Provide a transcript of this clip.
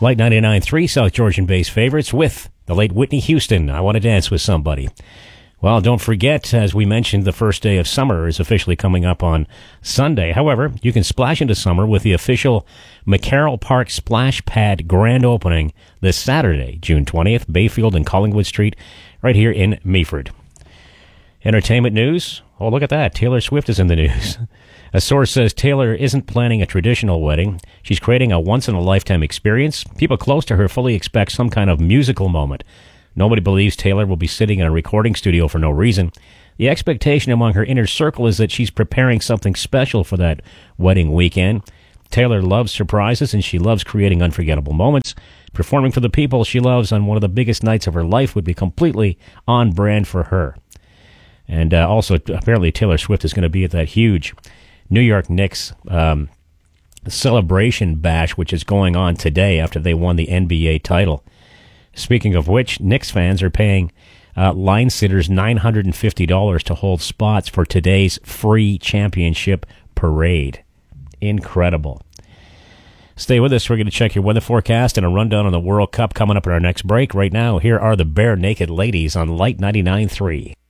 Light 99.3 South Georgian-based favorites with the late Whitney Houston, I Want to Dance with Somebody. Well, don't forget, as we mentioned, the first day of summer is officially coming up on Sunday. However, you can splash into summer with the official McCarroll Park Splash Pad grand opening this Saturday, June 20th, Bayfield and Collingwood Street, right here in Meaford. Entertainment news. Oh, look at that. Taylor Swift is in the news. A source says Taylor isn't planning a traditional wedding. She's creating a once-in-a-lifetime experience. People close to her fully expect some kind of musical moment. Nobody believes Taylor will be sitting in a recording studio for no reason. The expectation among her inner circle is that she's preparing something special for that wedding weekend. Taylor loves surprises, and she loves creating unforgettable moments. Performing for the people she loves on one of the biggest nights of her life would be completely on brand for her. And also, apparently, Taylor Swift is going to be at that huge New York Knicks celebration bash, which is going on today after they won the NBA title. Speaking of which, Knicks fans are paying line sitters $950 to hold spots for today's free championship parade. Incredible. Stay with us. We're going to check your weather forecast and a rundown on the World Cup coming up in our next break. Right now, here are the Bare Naked Ladies on Light 99.3.